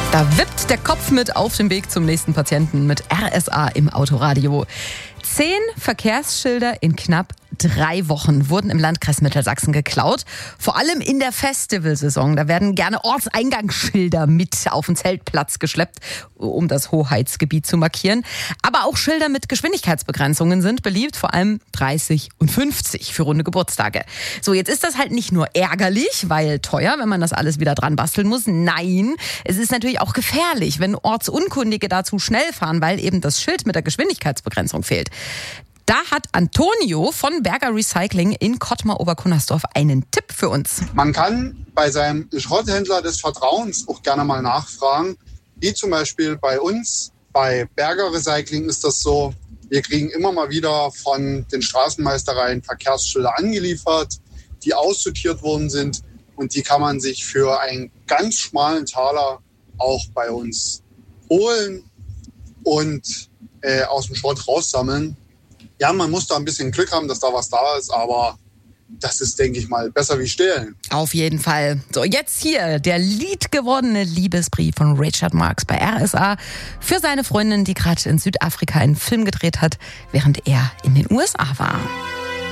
Da wippt der Kopf mit auf dem Weg zum nächsten Patienten mit RSA im Autoradio. 10 Verkehrsschilder in knapp 3 Wochen wurden im Landkreis Mittelsachsen geklaut. Vor allem in der Festivalsaison. Da werden gerne Ortseingangsschilder mit auf den Zeltplatz geschleppt, um das Hoheitsgebiet zu markieren. Aber auch Schilder mit Geschwindigkeitsbegrenzungen sind beliebt, vor allem 30 und 50 für runde Geburtstage. So, jetzt ist das halt nicht nur ärgerlich, weil teuer, wenn man das alles wieder dran basteln muss. Nein, es ist natürlich auch gefährlich, wenn Ortsunkundige da zu schnell fahren, weil eben das Schild mit der Geschwindigkeitsbegrenzung fehlt. Da hat Antonio von Berger Recycling in Kottmar-Oberkunnersdorf einen Tipp für uns. Man kann bei seinem Schrotthändler des Vertrauens auch gerne mal nachfragen, wie zum Beispiel bei uns. Bei Berger Recycling ist das so, wir kriegen immer mal wieder von den Straßenmeistereien Verkehrsschilder angeliefert, die aussortiert worden sind, und die kann man sich für einen ganz schmalen Taler auch bei uns holen und aus dem Schrott raussammeln. Ja, man muss da ein bisschen Glück haben, dass da was da ist, aber das ist, denke ich mal, besser wie stehlen. Auf jeden Fall. So, jetzt hier der liedgewordene Liebesbrief von Richard Marx bei RSA für seine Freundin, die gerade in Südafrika einen Film gedreht hat, während er in den USA war.